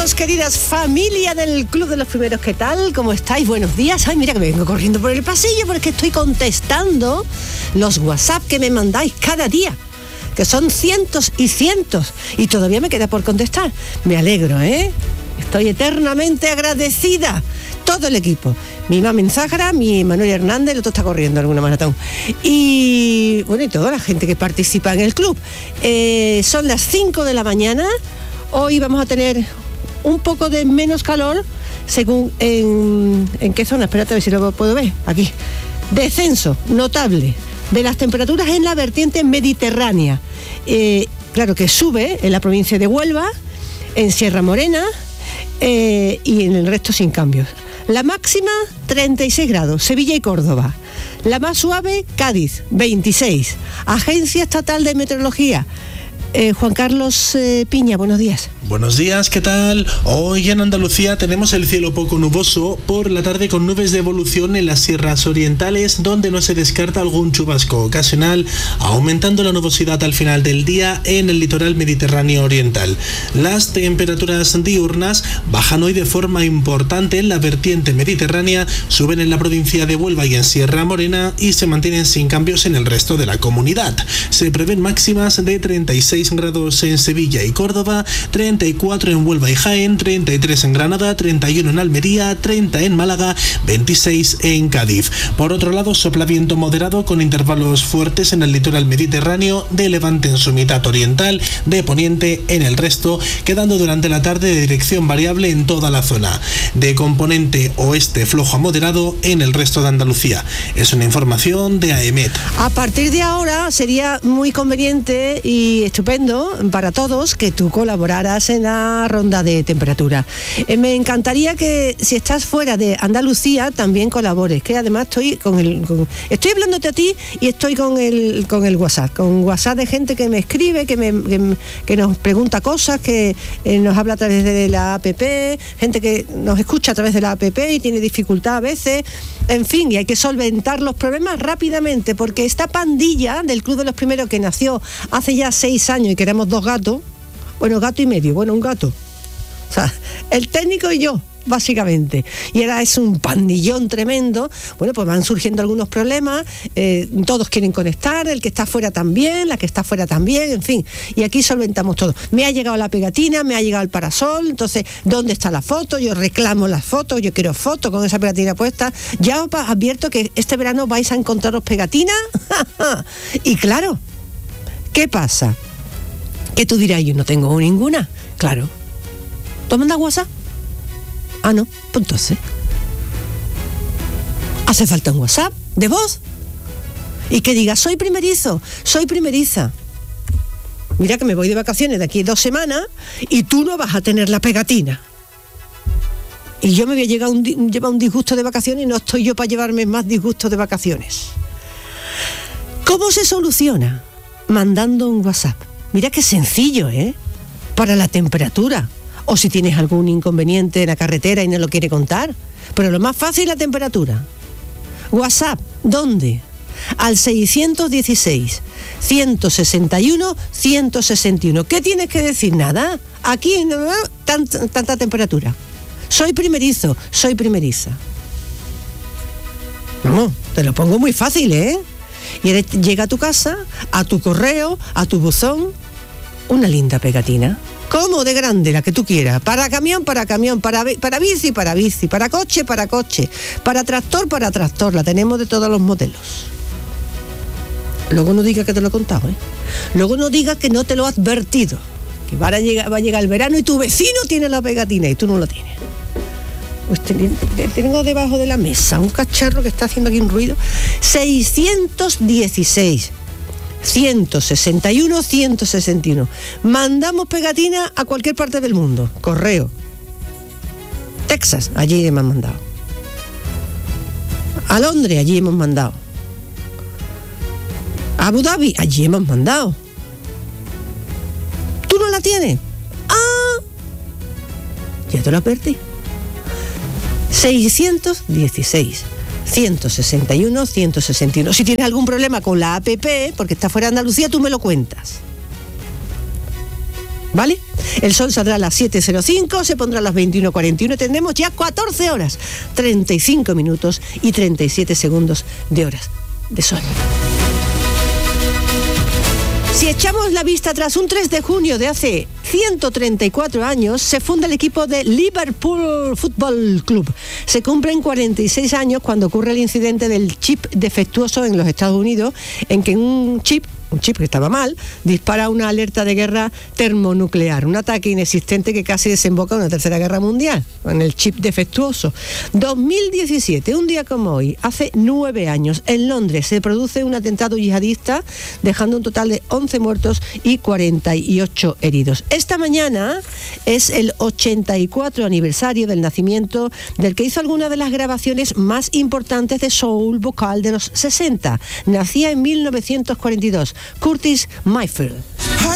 Queridos, queridas, familia del Club de los Primeros, ¿qué tal? ¿Cómo estáis? Buenos días. Ay, mira que me vengo corriendo por el pasillo porque estoy contestando los WhatsApp que me mandáis cada día, que son cientos y cientos, y todavía me queda por contestar. Me alegro, ¿eh? Estoy eternamente agradecida. Todo el equipo. Mi Mamen Zahara, mi Manuel Hernández, el otro está corriendo alguna maratón. Y bueno, y toda la gente que participa en el club. Son las 5 de la mañana. Hoy vamos a tener un poco de menos calor, según en qué zona. Espérate a ver si lo puedo ver. Aquí. Descenso notable de las temperaturas en la vertiente mediterránea. Claro que sube en la provincia de Huelva, en Sierra Morena y en el resto sin cambios. La máxima 36 grados, Sevilla y Córdoba. La más suave, Cádiz, 26. Agencia Estatal de Meteorología. Juan Carlos Piña, buenos días. Buenos días, ¿qué tal? Hoy en Andalucía tenemos el cielo poco nuboso, por la tarde con nubes de evolución en las sierras orientales, donde no se descarta algún chubasco ocasional, aumentando la nubosidad al final del día en el litoral mediterráneo oriental. Las temperaturas diurnas bajan hoy de forma importante en la vertiente mediterránea, suben en la provincia de Huelva y en Sierra Morena y se mantienen sin cambios en el resto de la comunidad. Se prevén máximas de 36 grados en Sevilla y Córdoba, 34 en Huelva y Jaén, 33 en Granada, 31 en Almería, 30 en Málaga, 26 en Cádiz. Por otro lado, sopla viento moderado con intervalos fuertes en el litoral mediterráneo, de levante en su mitad oriental, de poniente en el resto, quedando durante la tarde de dirección variable en toda la zona. De componente oeste flojo a moderado en el resto de Andalucía. Es una información de AEMET. A partir de ahora sería muy conveniente y estupendo para todos que tú colaboraras en la ronda de temperatura. Me encantaría que si estás fuera de Andalucía también colabores, que además estoy estoy hablándote a ti y estoy con el WhatsApp, con WhatsApp de gente que me escribe, que nos pregunta cosas, que nos habla a través de la APP, gente que nos escucha a través de la APP y tiene dificultad a veces. En fin, y hay que solventar los problemas rápidamente, porque esta pandilla del Club de los Primeros, que nació hace ya 6 años y que éramos 2 gatos, bueno, gato y medio, bueno, un gato. O sea, el técnico y yo, básicamente. Y ahora es un pandillón tremendo. Bueno, pues van surgiendo algunos problemas, todos quieren conectar, el que está fuera también, la que está fuera también, en fin. Y aquí solventamos todo. Me ha llegado la pegatina, me ha llegado el parasol, entonces, ¿dónde está la foto? Yo reclamo las fotos, yo quiero fotos con esa pegatina puesta. Ya os advierto que este verano vais a encontraros pegatinas. Y claro, ¿qué pasa? Que tú dirás, yo no tengo ninguna. Claro. ¿Tú mandas WhatsApp? Ah, no, pues entonces hace falta un WhatsApp de voz y que diga, soy primerizo, soy primeriza. Mira que me voy de vacaciones de aquí 2 semanas y tú no vas a tener la pegatina. Y yo me voy a llevar un disgusto de vacaciones y no estoy yo para llevarme más disgustos de vacaciones. ¿Cómo se soluciona? Mandando un WhatsApp. Mira qué sencillo, ¿eh? Para la temperatura. O si tienes algún inconveniente en la carretera y no lo quiere contar. Pero lo más fácil es la temperatura. WhatsApp, ¿dónde? Al 616 161 161. ¿Qué tienes que decir? Nada. Aquí no, tanta temperatura. Soy primerizo, soy primeriza. Vamos, te lo pongo muy fácil, ¿eh? Y llega a tu casa, a tu correo, a tu buzón, una linda pegatina. ¿Cómo? De grande, la que tú quieras. Para camión, para bici, para coche, para tractor, la tenemos de todos los modelos. Luego no digas que te lo he contado, ¿eh? Luego no digas que no te lo he advertido. Que va a llegar el verano y tu vecino tiene la pegatina y tú no la tienes. Pues tengo debajo de la mesa un cacharro que está haciendo aquí un ruido. 616 161 161. Mandamos pegatina a cualquier parte del mundo. Correo. Texas, allí me han mandado. A Londres, allí hemos mandado. A Abu Dhabi, allí hemos mandado. ¿Tú no la tienes? ¡Ah! Ya te lo advertí. 616 161 161. Si tienes algún problema con la APP, porque está fuera de Andalucía, tú me lo cuentas. ¿Vale? El sol saldrá a las 7:05, se pondrá a las 21:41 y tendremos ya 14 horas, 35 minutos y 37 segundos de horas de sol. Si echamos la vista atrás, un 3 de junio de hace 134 años se funda el equipo de Liverpool Football Club. Se cumplen 46 años cuando ocurre el incidente del chip defectuoso en los Estados Unidos, en que un chip que estaba mal, dispara una alerta de guerra termonuclear, un ataque inexistente que casi desemboca en una tercera guerra mundial, con el chip defectuoso. 2017, un día como hoy, hace 9 años, en Londres se produce un atentado yihadista, dejando un total de 11 muertos y 48 heridos. Esta mañana es el 84 aniversario del nacimiento del que hizo algunas de las grabaciones más importantes de soul vocal de los 60. Nacía en 1942. Curtis Mayfield.